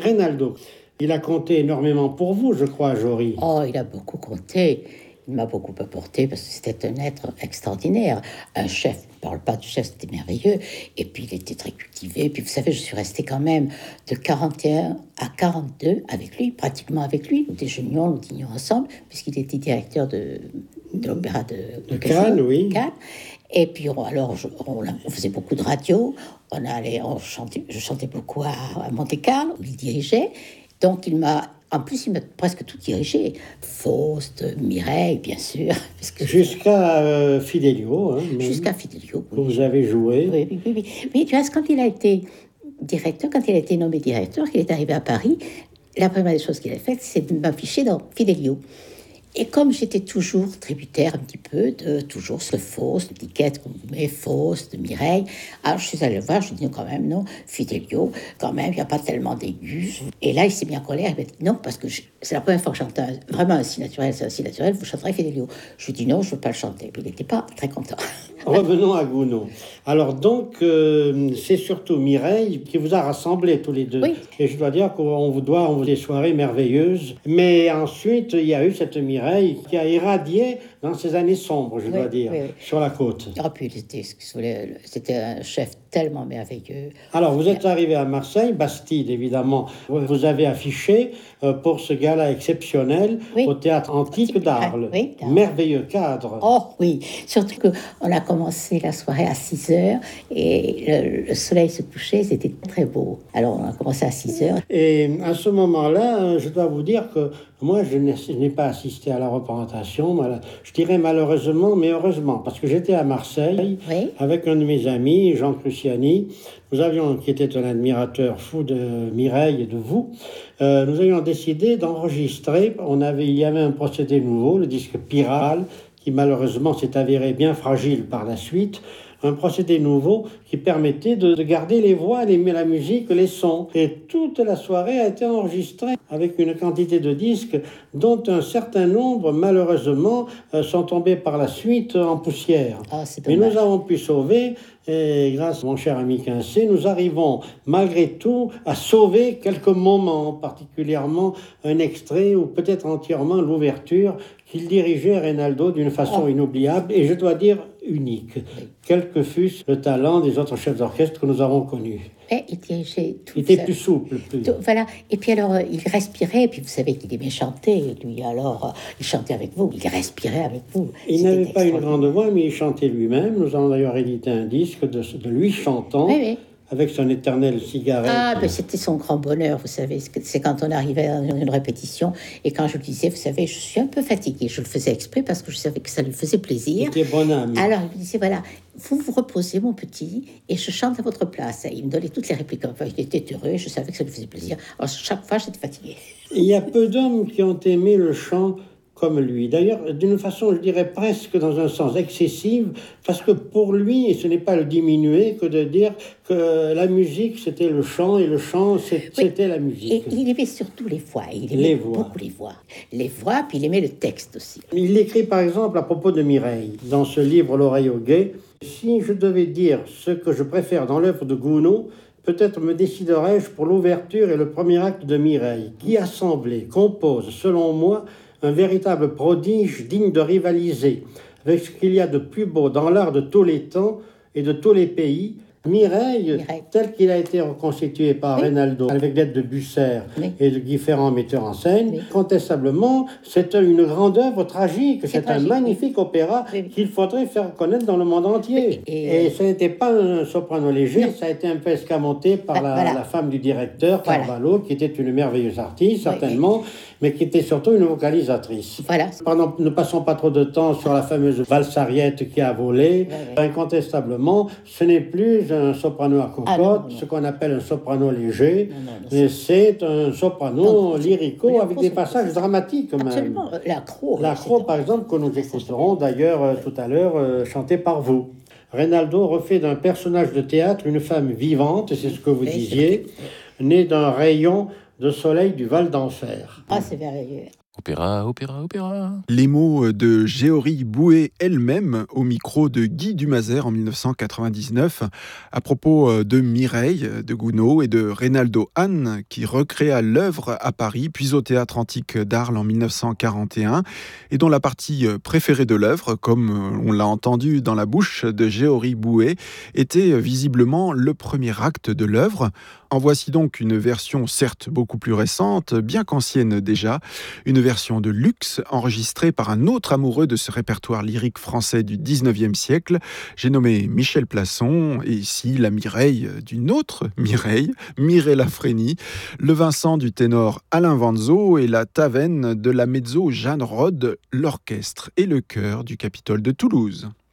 Reynaldo, il a compté énormément pour vous, je crois, Jory. Oh, il a beaucoup compté. Il m'a beaucoup apporté parce que c'était un être extraordinaire. Un chef, je ne parle pas du chef, c'était merveilleux. Et puis, il était très cultivé. Et puis, vous savez, je suis restée quand même de 41 à 42 avec lui, pratiquement avec lui. Nous déjeunions, nous dînions ensemble, puisqu'il était directeur de l'opéra de Cannes, oui. Cannes. Et puis, on faisait beaucoup de radio. Je chantais beaucoup à Monte-Carlo, où il dirigeait. Donc, en plus, il m'a presque tout dirigé. Faust, Mireille, bien sûr. Jusqu'à Fidelio. Jusqu'à Fidelio, oui. Vous avez joué. Oui. Mais tu vois, quand il a été directeur, quand il a été nommé directeur, qu'il est arrivé à Paris, la première des choses qu'il a faites, c'est de m'afficher dans Fidelio. Et comme j'étais toujours tributaire un petit peu de toujours ce Faust, l'étiquette qu'on vous met, Faust, Mireille, alors je suis allée le voir, je lui ai dit quand même non, Fidelio, quand même, il n'y a pas tellement d'aigus. Et là, il s'est mis en colère, il m'a dit non, parce que c'est la première fois que j'entends vraiment un si naturel, c'est un si naturel, vous chanterez Fidelio. Je lui ai dit non, je ne veux pas le chanter. Puis il n'était pas très content. Revenons à Gounod. Alors donc, c'est surtout Mireille qui vous a rassemblés tous les deux. Oui. Et je dois dire qu'on vous doit des soirées merveilleuses. Mais ensuite, il y a eu cette Mireille qui a irradié dans ces années sombres, je dois dire, sur la côte. Ah, puis c'était un chef tellement merveilleux. Alors, vous êtes arrivé à Marseille, Bastide, évidemment. Vous avez affiché pour ce gala exceptionnel au Théâtre Antique d'Arles. Oui, merveilleux cadre. Oh oui, surtout qu'on a commencé la soirée à 6h et le soleil se couchait, c'était très beau. Alors, on a commencé à 6h. Et à ce moment-là, je dois vous dire que moi, je n'ai pas assisté à la représentation. Je dirais malheureusement, mais heureusement, parce que j'étais à Marseille avec un de mes amis, Jean Cruciani. Qui était un admirateur fou de Mireille et de vous. Nous avions décidé d'enregistrer. Il y avait un procédé nouveau, le disque Piral, qui malheureusement s'est avéré bien fragile par la suite. Un procédé nouveau qui permettait de garder les voix, la musique, les sons. Et toute la soirée a été enregistrée avec une quantité de disques dont un certain nombre, malheureusement, sont tombés par la suite en poussière. Mais nous avons pu sauver, et grâce à mon cher ami Quincé, nous arrivons malgré tout à sauver quelques moments, particulièrement un extrait ou peut-être entièrement l'ouverture qu'il dirigeait Reynaldo d'une façon inoubliable et je dois dire unique, quel que fût le talent des autres chefs d'orchestre que nous avons connus. Il dirigeait tout. Il était plus souple. Voilà. Et puis alors, il respirait, et puis vous savez qu'il aimait chanter, lui, alors, il chantait avec vous, il respirait avec vous. Il n'avait pas une grande voix, mais il chantait lui-même. Nous avons d'ailleurs édité un disque de lui chantant. Avec son éternelle cigarette. Ben c'était son grand bonheur, vous savez. C'est quand on arrivait à une répétition et quand je lui disais, vous savez, je suis un peu fatiguée. Je le faisais exprès parce que je savais que ça lui faisait plaisir. Il était bon ami. Alors, il me disait, voilà, vous vous reposez, mon petit, et je chante à votre place. Et il me donnait toutes les répliques. Enfin, il était heureux, je savais que ça lui faisait plaisir. Alors, chaque fois, j'étais fatiguée. Il y a peu d'hommes qui ont aimé le chant comme lui. D'ailleurs, d'une façon, je dirais presque dans un sens excessif, parce que pour lui, et ce n'est pas le diminuer que de dire que la musique, c'était le chant, et le chant, c'était la musique. Et il aimait surtout les voix. Il aimait beaucoup les voix. Les voix, puis il aimait le texte aussi. Il écrit par exemple à propos de Mireille, dans ce livre L'oreille au guet, « Si je devais dire ce que je préfère dans l'œuvre de Gounod, peut-être me déciderais-je pour l'ouverture et le premier acte de Mireille, qui assemblée compose, selon moi, un véritable prodige digne de rivaliser avec ce qu'il y a de plus beau dans l'art de tous les temps et de tous les pays. Mireille, tel qu'il a été reconstitué par Reynaldo, avec l'aide de Bucer et de différents metteurs en scène, contestablement, c'est une grande œuvre tragique, c'est un magnifique opéra qu'il faudrait faire connaître dans le monde entier. Et ce n'était pas un soprano léger, ça a été un peu escamoté par la femme du directeur, Carvalho, qui était une merveilleuse artiste, certainement, mais qui était surtout une vocalisatrice. Ne passons pas trop de temps sur la fameuse valsariette qui a volé. Incontestablement, ce n'est plus un soprano à cocotte, ce qu'on appelle un soprano léger, mais c'est un soprano lyrico avec des passages dramatiques même. Absolument, L'accro, par exemple, que nous écouterons d'ailleurs tout à l'heure, chanté par vous. Reynaldo refait d'un personnage de théâtre une femme vivante, c'est ce que vous disiez, née d'un rayon de soleil du Val d'Enfer. C'est merveilleux. Opéra, opéra, opéra. Les mots de Géorie Bouët elle-même au micro de Guy Dumazer en 1999 à propos de Mireille de Gounod et de Reynaldo Hahn qui recréa l'œuvre à Paris puis au Théâtre Antique d'Arles en 1941 et dont la partie préférée de l'œuvre, comme on l'a entendu dans la bouche de Géorie Bouët, était visiblement le premier acte de l'œuvre. En voici donc une version certes beaucoup plus récente, bien qu'ancienne déjà, une version de luxe enregistrée par un autre amoureux de ce répertoire lyrique français du 19e siècle. J'ai nommé Michel Plasson, et ici la Mireille d'une autre Mireille, Mirella Freni, le Vincent du ténor Alain Vanzo et la Tavenne de la mezzo Jeanne Rode, l'orchestre et le chœur du Capitole de Toulouse.